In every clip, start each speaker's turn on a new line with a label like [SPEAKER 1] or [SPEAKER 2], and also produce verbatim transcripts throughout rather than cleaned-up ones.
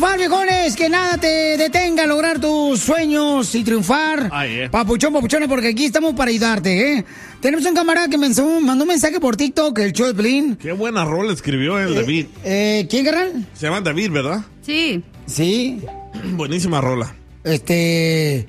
[SPEAKER 1] triunfar, viejones. Que nada te detenga a lograr tus sueños y triunfar.
[SPEAKER 2] Ay, eh.
[SPEAKER 1] Papuchón, papuchones, porque aquí estamos para ayudarte, ¿eh? Tenemos un camarada que me mandó un mensaje por TikTok, el show de Pelín.
[SPEAKER 2] Qué buena rola escribió el
[SPEAKER 1] Eh,
[SPEAKER 2] David.
[SPEAKER 1] Eh, ¿Quién, carnal?
[SPEAKER 2] Se llama David, ¿verdad?
[SPEAKER 3] Sí.
[SPEAKER 1] Sí.
[SPEAKER 2] Buenísima rola.
[SPEAKER 1] Este...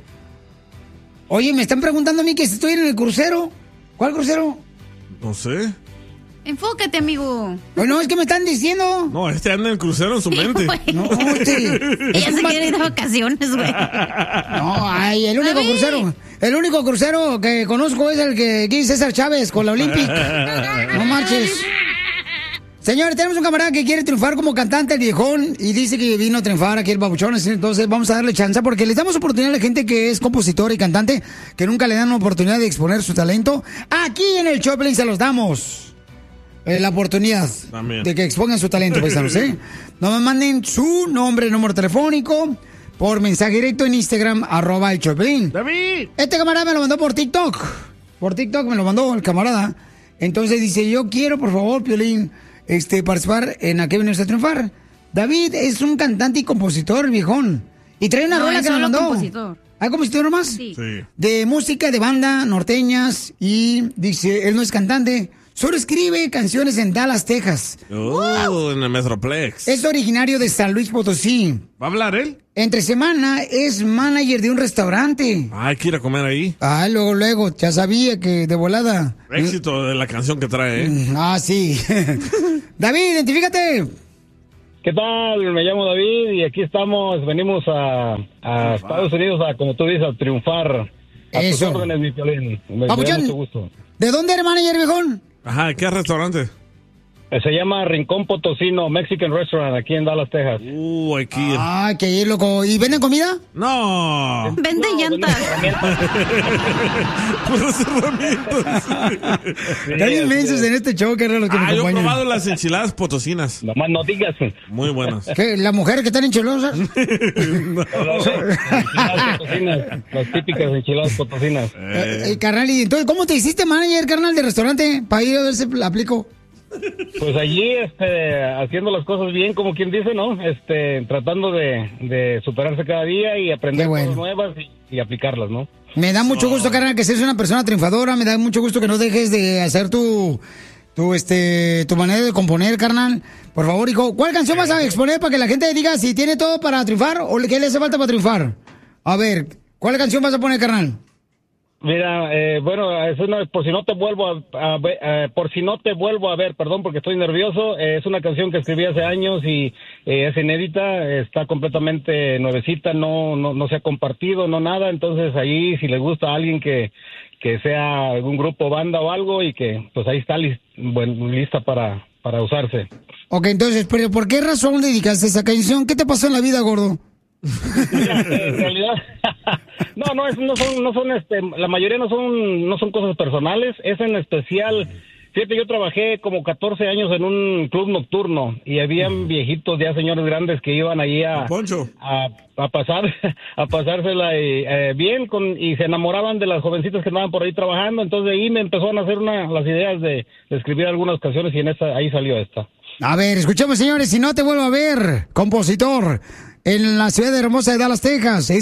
[SPEAKER 1] Oye, me están preguntando a mí que si estoy en el crucero. ¿Cuál crucero?
[SPEAKER 2] No sé.
[SPEAKER 3] Enfócate, amigo.
[SPEAKER 1] Bueno, es que me están diciendo.
[SPEAKER 2] No, este anda en el crucero en su mente.
[SPEAKER 1] No, este...
[SPEAKER 3] Ella se quiere ir de vacaciones, güey.
[SPEAKER 1] No, ay, el único
[SPEAKER 3] David.
[SPEAKER 1] crucero. El único crucero que conozco es el que dice César Chávez con la Olympic. No marches. Señores, tenemos un camarada que quiere triunfar como cantante, el viejón, y dice que vino a triunfar aquí el Babuchón. Entonces vamos a darle chance porque les damos oportunidad a la gente que es compositor y cantante, que nunca le dan una oportunidad de exponer su talento. Aquí en el Choplin se los damos. Eh, la oportunidad
[SPEAKER 2] También.
[SPEAKER 1] de que expongan su talento, paisanos, ¿eh? No me manden su nombre, número telefónico por mensaje directo en Instagram, arroba el Choplin.
[SPEAKER 2] ¡David!
[SPEAKER 1] Este camarada me lo mandó por TikTok. Por TikTok me lo mandó el camarada. Entonces dice, yo quiero, por favor, Piolín, este, participar en ¿A qué vienes a triunfar? David es un cantante y compositor, viejón. Y trae una
[SPEAKER 3] No,
[SPEAKER 1] rola
[SPEAKER 3] es
[SPEAKER 1] que me
[SPEAKER 3] solo
[SPEAKER 1] mandó.
[SPEAKER 3] compositor.
[SPEAKER 1] ¿Hay compositor nomás?
[SPEAKER 3] Sí.
[SPEAKER 2] Sí.
[SPEAKER 1] De música de banda, norteñas. Y dice, él no es cantante, solo escribe canciones en Dallas, Texas.
[SPEAKER 2] Oh, en el Metroplex.
[SPEAKER 1] Es originario de San Luis Potosí.
[SPEAKER 2] ¿Va a hablar él?
[SPEAKER 1] Entre semana es manager de un restaurante.
[SPEAKER 2] Ah, hay que ir a comer ahí.
[SPEAKER 1] Ah, luego, luego, ya sabía que de volada.
[SPEAKER 2] Éxito de la canción que trae, ¿eh?
[SPEAKER 1] Mm, Ah, sí. David, identifícate.
[SPEAKER 4] ¿Qué tal? Me llamo David y aquí estamos, venimos a, a Estados Unidos a, como tú dices, a triunfar. A tus
[SPEAKER 1] Eso.
[SPEAKER 4] órdenes, mi Piolín. Me, me da
[SPEAKER 1] Papuchón.
[SPEAKER 4] mucho gusto.
[SPEAKER 1] ¿De dónde eres manager, viejón?
[SPEAKER 2] Ajá, ¿qué restaurante?
[SPEAKER 4] Eh, Se llama Rincón Potosino Mexican Restaurant aquí en Dallas, Texas.
[SPEAKER 2] Uh, hay que ir.
[SPEAKER 1] Ah, que ir, loco. ¿Y venden comida?
[SPEAKER 2] No.
[SPEAKER 3] Vende llantas.
[SPEAKER 2] Puras herramientas.
[SPEAKER 1] Están inmensos en este show, que era los que me
[SPEAKER 2] Ah, yo he
[SPEAKER 1] acompañan.
[SPEAKER 2] probado las enchiladas potosinas.
[SPEAKER 4] Nomás no digas.
[SPEAKER 2] Muy buenas.
[SPEAKER 1] ¿Qué? ¿Las mujeres que están enchilosas?
[SPEAKER 4] Enchiladas potosinas, las típicas enchiladas potosinas.
[SPEAKER 1] Eh, eh, carnal, y entonces, ¿cómo te hiciste manager, carnal, de restaurante? Para ir a ver si la aplico.
[SPEAKER 4] Pues allí, este, haciendo las cosas bien, como quien dice, ¿no? Este, tratando de, de superarse cada día y aprender
[SPEAKER 1] Qué bueno.
[SPEAKER 4] cosas nuevas y, y aplicarlas, ¿no?
[SPEAKER 1] Me da mucho gusto, carnal, que seas una persona triunfadora. Me da mucho gusto que no dejes de hacer tu, tu, este, tu manera de componer, carnal. Por favor, hijo, ¿cuál canción vas a exponer para que la gente diga si tiene todo para triunfar o qué le hace falta para triunfar? A ver, ¿cuál canción vas a poner, carnal?
[SPEAKER 4] Mira, eh, bueno, es una, por si no te vuelvo a, a ver, eh, por si no te vuelvo a ver, perdón, porque estoy nervioso. Eh, es una canción que escribí hace años y eh, es inédita, está completamente nuevecita, no, no, no se ha compartido, no nada. Entonces ahí, si le gusta a alguien que, que sea algún grupo, banda o algo, y que, pues ahí está lis, bueno, lista para, para usarse.
[SPEAKER 1] Ok, entonces, pero ¿por qué razón dedicaste esa canción? ¿Qué te pasó en la vida, gordo?
[SPEAKER 4] Mira, en realidad, no, no, es, no son, no son, este, la mayoría no son, no son cosas personales. Es en especial, fíjate, yo trabajé como catorce años en un club nocturno y habían viejitos, ya señores grandes que iban allí a,
[SPEAKER 2] Poncho.
[SPEAKER 4] a, a pasar, a pasársela eh, eh, bien con, y se enamoraban de las jovencitas que andaban por ahí trabajando. Entonces de ahí me empezaron a hacer una, las ideas de, de escribir algunas canciones y en esta, ahí salió esta.
[SPEAKER 1] A ver, escuchemos, señores, si no te vuelvo a ver, compositor, en la ciudad hermosa de Dallas, Texas. Es